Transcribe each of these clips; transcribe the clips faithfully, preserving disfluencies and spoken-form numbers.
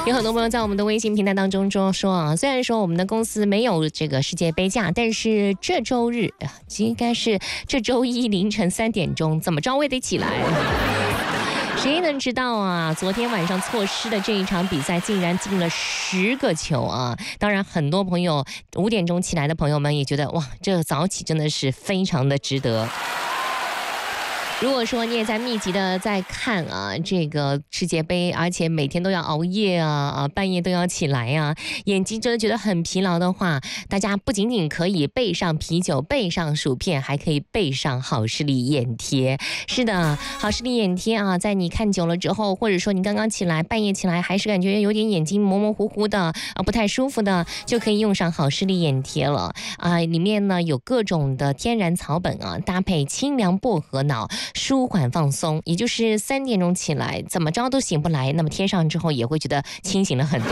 有很多朋友在我们的微信平台当中说说啊，虽然说我们的公司没有这个世界杯假，但是这周日应该是这周一凌晨三点钟，怎么着我也得起来。谁能知道啊？昨天晚上错失的这一场比赛，竟然进了十个球啊！当然，很多朋友五点钟起来的朋友们也觉得，哇，这个早起真的是非常的值得。如果说你也在密集的在看啊这个世界杯，而且每天都要熬夜啊啊半夜都要起来啊，眼睛真的觉得很疲劳的话，大家不仅仅可以备上啤酒、备上薯片，还可以备上好视力眼贴。是的，好视力眼贴啊，在你看久了之后，或者说你刚刚起来半夜起来还是感觉有点眼睛模模糊糊的啊不太舒服的，就可以用上好视力眼贴了啊。里面呢有各种的天然草本啊，搭配清凉薄荷脑。舒缓放松，也就是三点钟起来怎么着都醒不来，那么贴上之后也会觉得清醒了很多。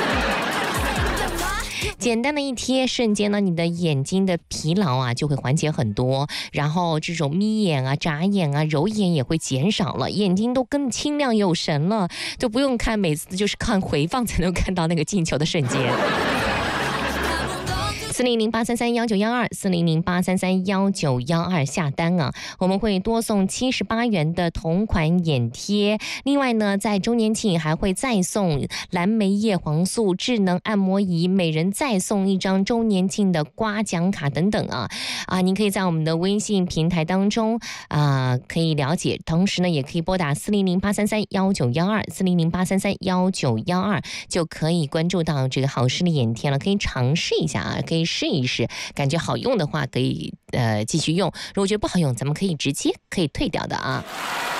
简单的一贴，瞬间呢，你的眼睛的疲劳啊就会缓解很多，然后这种眯眼啊、眨眼啊、揉眼也会减少了，眼睛都更清亮有神了，就不用看每次就是看回放才能看到那个进球的瞬间。四零零八三三幺九幺二，四零零八三三幺九幺二下单啊，我们会多送七十八元的同款眼贴。另外呢，在周年庆还会再送蓝莓叶黄素智能按摩仪，每人再送一张周年庆的刮奖卡等等啊啊！您可以在我们的微信平台当中啊可以了解，同时呢，也可以拨打四零零八三三幺九幺二，四零零八三三幺九幺二就可以关注到这个好视力眼贴了，可以尝试一下啊，可以试一试，感觉好用的话可以呃继续用，如果觉得不好用，咱们可以直接可以退掉的啊。